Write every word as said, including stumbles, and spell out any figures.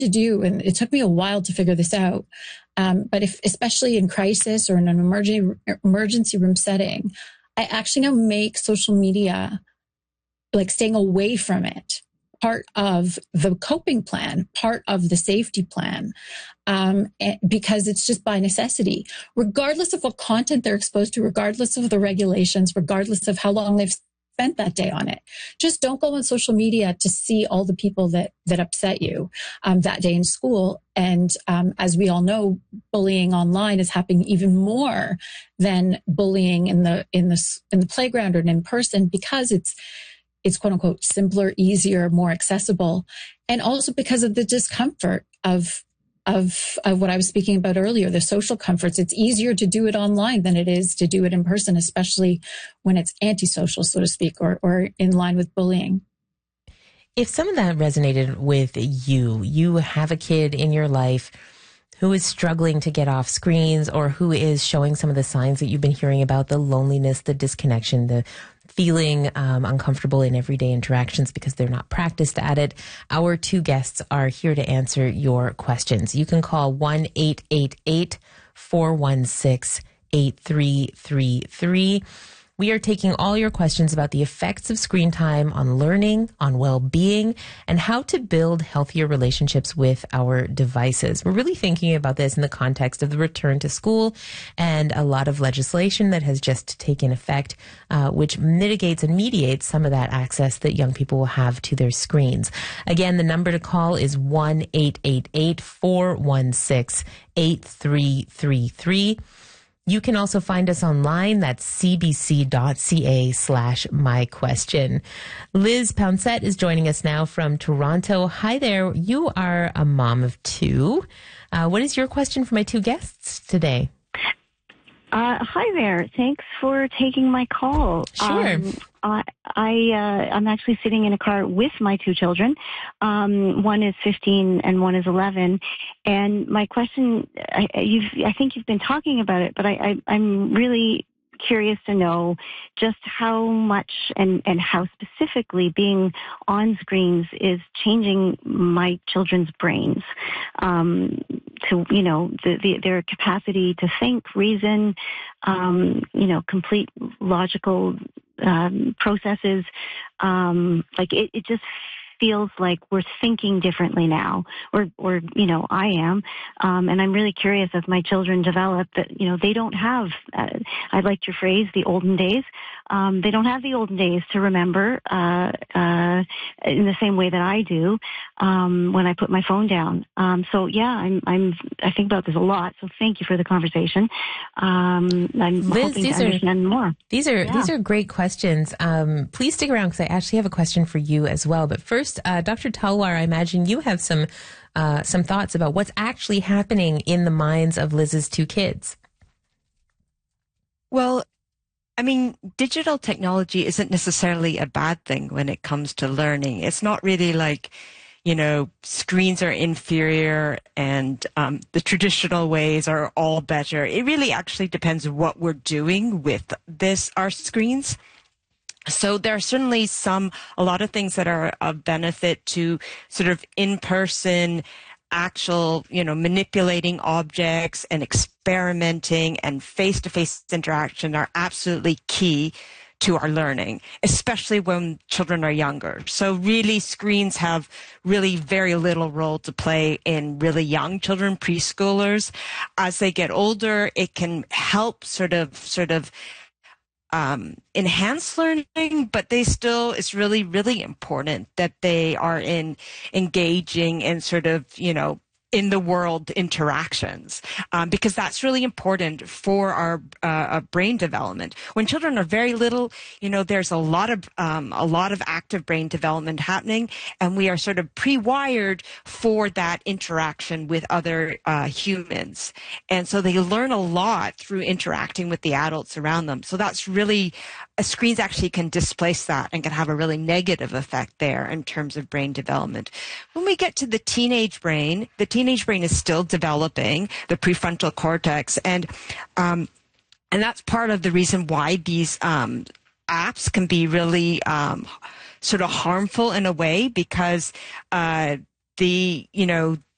to do, and it took me a while to figure this out, um, but if, especially in crisis or in an emergency, emergency room setting, I actually now make social media, like staying away from it, part of the coping plan, part of the safety plan, um, because it's just by necessity, regardless of what content they're exposed to, regardless of the regulations, regardless of how long they've spent that day on it. Just don't go on social media to see all the people that that upset you um, that day in school. And um, as we all know, bullying online is happening even more than bullying in the in the in the playground or in person, because it's it's quote unquote simpler, easier, more accessible, and also because of the discomfort of of of what I was speaking about earlier, the social comforts. It's easier to do it online than it is to do it in person, especially when it's antisocial, so to speak, or or in line with bullying. If some of that resonated with you, you have a kid in your life who is struggling to get off screens, or who is showing some of the signs that you've been hearing about, the loneliness, the disconnection, the feeling um, uncomfortable in everyday interactions because they're not practiced at it. Our two guests are here to answer your questions. You can call one eight eight eight, four one six, eight three three three. We are taking all your questions about the effects of screen time on learning, on well-being, and how to build healthier relationships with our devices. We're really thinking about this in the context of the return to school and a lot of legislation that has just taken effect, uh, which mitigates and mediates some of that access that young people will have to their screens. Again, the number to call is one eight eight eight, four one six, eight three three three. You can also find us online. That's cbc.ca slash my question. Liz Pouncett is joining us now from Toronto. Hi there. You are a mom of two. Uh, what is your question for my two guests today? Uh, hi there. Thanks for taking my call. Sure. Um, I, I uh, I'm actually sitting in a car with my two children. Um, one is fifteen and one is eleven. And my question, I, you've, I think you've been talking about it, but I, I, I'm really curious to know just how much and, and how specifically being on screens is changing my children's brains, um, to, you know, the, the, their capacity to think, reason, um, you know, complete logical um, processes. Um, like it, it just feels like we're thinking differently now, or, or, you know, I am. Um, and I'm really curious as my children develop that, you know, they don't have, uh, I liked your phrase, the olden days. Um, they don't have the olden days to remember, uh, uh, in the same way that I do, um, when I put my phone down. Um, so yeah, I'm, I'm, I think about this a lot. So thank you for the conversation. Um, I'm Liz, hoping these to understand are, more. These are, Yeah. these are great questions. Um, please stick around because I actually have a question for you as well. But first, uh, Doctor Talwar, I imagine you have some, uh, some thoughts about what's actually happening in the minds of Liz's two kids. Well, I mean, digital technology isn't necessarily a bad thing when it comes to learning. It's not really like, you know, screens are inferior and um, the traditional ways are all better. It really actually depends what we're doing with this, our screens. So there are certainly some, a lot of things that are of benefit to sort of in-person actual, you know, manipulating objects and experimenting and face-to-face interaction are absolutely key to our learning, especially when children are younger. So really screens have really very little role to play in really young children, preschoolers. As they get older, it can help sort of, sort of, Um, enhance learning, but they still, it's really, really important that they are in engaging in sort of, you know, in the world interactions, um, because that's really important for our uh, brain development. When children are very little, you know, there's a lot of um, a lot of active brain development happening, and we are sort of pre-wired for that interaction with other uh, humans, and so they learn a lot through interacting with the adults around them. So that's really, uh, screens actually can displace that and can have a really negative effect there in terms of brain development. When we get to the teenage brain, the teen teenage brain is still developing, the prefrontal cortex, and um, and that's part of the reason why these um, apps can be really um, sort of harmful in a way, because uh, the you know